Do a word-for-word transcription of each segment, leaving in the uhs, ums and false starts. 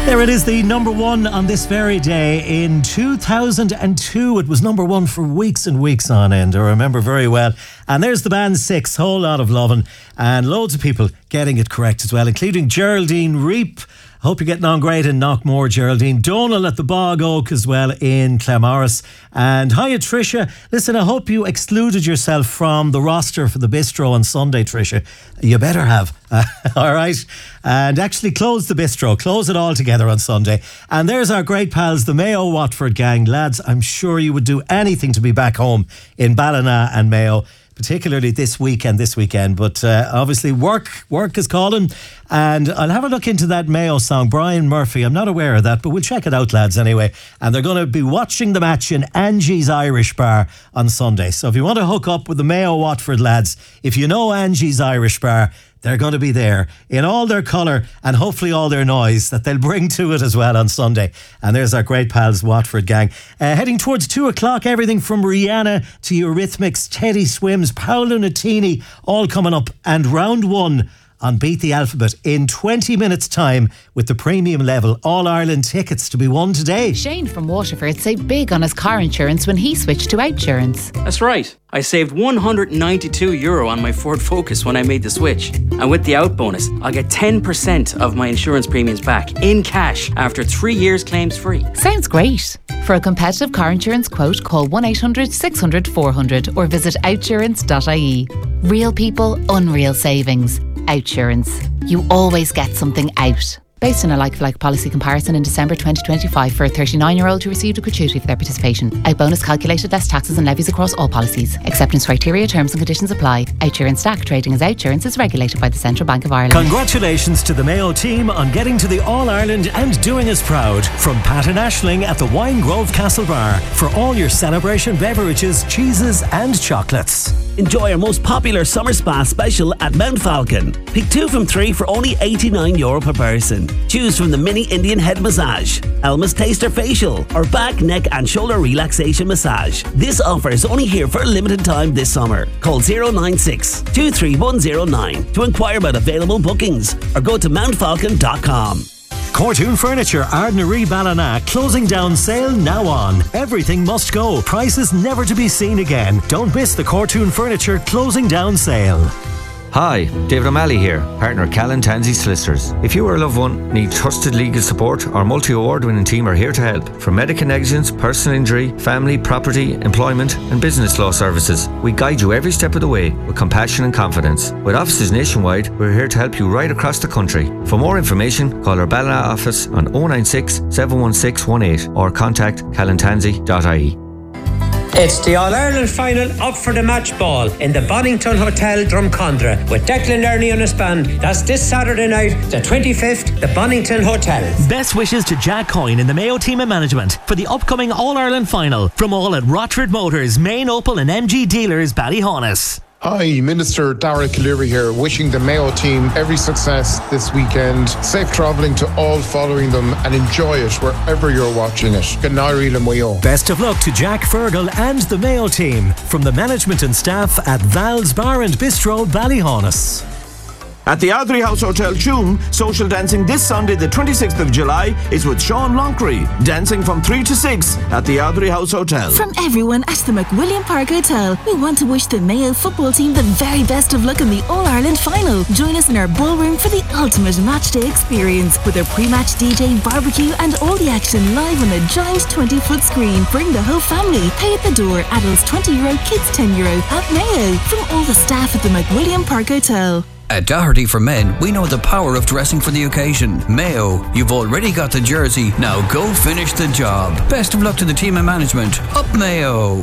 There it is, the number one on this very day in two thousand two. It was number one for weeks and weeks on end, I remember very well. And there's the band Six, whole lot of loving, and loads of people getting it correct as well, including Geraldine Reap. Hope you're getting on great in Knockmore, Geraldine. Donal at the Bog Oak as well in Claremorris. And hiya, Tricia. Listen, I hope you excluded yourself from the roster for the bistro on Sunday, Tricia. You better have. Uh, all right. And actually close the bistro. Close it all together on Sunday. And there's our great pals, the Mayo Watford gang. Lads, I'm sure you would do anything to be back home in Ballina and Mayo, particularly this weekend, this weekend. But uh, obviously work, work is calling. And I'll have a look into that Mayo song, Brian Murphy. I'm not aware of that, but we'll check it out, lads, anyway. And they're going to be watching the match in Angie's Irish Bar on Sunday. So if you want to hook up with the Mayo Watford lads, if you know Angie's Irish Bar, they're going to be there in all their colour and hopefully all their noise that they'll bring to it as well on Sunday. And there's our great pals, Watford gang. Uh, heading towards two o'clock, everything from Rihanna to Eurythmics, Teddy Swims, Paolo Nutini, all coming up. And round one on Beat the Alphabet in twenty minutes time with the premium level All-Ireland tickets to be won today. Shane from Waterford saved big on his car insurance when he switched to Outsurance. That's right. I saved one hundred ninety-two euro on my Ford Focus when I made the switch. And with the out bonus, I'll get ten percent of my insurance premiums back in cash after three years claims free. Sounds great. For a competitive car insurance quote, call one eight hundred six hundred four hundred or visit outsurance dot I E. Real people, unreal savings. Outsurance. You always get something out. Based on a like-for-like policy comparison in December twenty twenty-five for a thirty-nine-year-old who received a gratuity for their participation. Out bonus calculated less taxes and levies across all policies. Acceptance criteria, terms and conditions apply. Outsurance Stack trading as Outsurance is regulated by the Central Bank of Ireland. Congratulations to the Mayo team on getting to the All-Ireland and doing us proud. From Pat and Aisling at the Wine Grove Castle Bar for all your celebration beverages, cheeses and chocolates. Enjoy our most popular summer spa special at Mount Falcon. Pick two from three for only eighty-nine euro per person. Choose from the mini Indian head massage, Elma's Taster facial, or back, neck and shoulder relaxation massage. This offer is only here for a limited time this summer. Call zero nine six, two three one zero nine to inquire about available bookings or go to mount falcon dot com. Cortoon Furniture, Ardnaree Ballina, closing down sale now on. Everything must go. Prices never to be seen again. Don't miss the Cortoon Furniture closing down sale. Hi, David O'Malley here, partner Callan Tansey Solicitors. If you or a loved one need trusted legal support, our multi-award winning team are here to help. From medical negligence, personal injury, family, property, employment and business law services, we guide you every step of the way with compassion and confidence. With offices nationwide, we're here to help you right across the country. For more information, call our Ballina office on oh nine six, seven one six one eight or contact callan tansey dot I E. It's the All-Ireland final up for the match ball in the Bonington Hotel, Drumcondra, with Declan Learney on his band. That's this Saturday night, the twenty-fifth, the Bonington Hotel. Best wishes to Jack Coyne in the Mayo team and management for the upcoming All-Ireland final from all at Rochford Motors, Main Opel and M G Dealers, Ballyhonus. Hi, Minister Dara Cleary here, wishing the Mayo team every success this weekend. Safe travelling to all following them and enjoy it wherever you're watching it. Good night, Mayo. Best of luck to Jack Fergal and the Mayo team from the management and staff at Val's Bar and Bistro, Ballyhonus. At the Ardnaree House Hotel, Tuam, social dancing this Sunday, the twenty-sixth of July, is with Sean Loncree. Dancing from three to six at the Ardnaree House Hotel. From everyone at the McWilliam Park Hotel, we want to wish the Mayo football team the very best of luck in the All-Ireland final. Join us in our ballroom for the ultimate matchday experience with our pre-match D J, barbecue and all the action live on a giant twenty-foot screen. Bring the whole family. Pay at the door. Adults twenty euro, kids ten euro at Mayo. From all the staff at the McWilliam Park Hotel. At Doherty for Men, we know the power of dressing for the occasion. Mayo, you've already got the jersey, now go finish the job. Best of luck to the team and management. Up Mayo!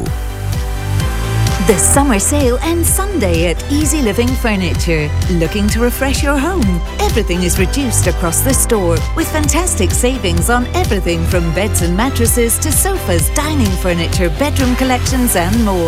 The summer sale ends Sunday at Easy Living Furniture. Looking to refresh your home? Everything is reduced across the store with fantastic savings on everything from beds and mattresses to sofas, dining furniture, bedroom collections and more.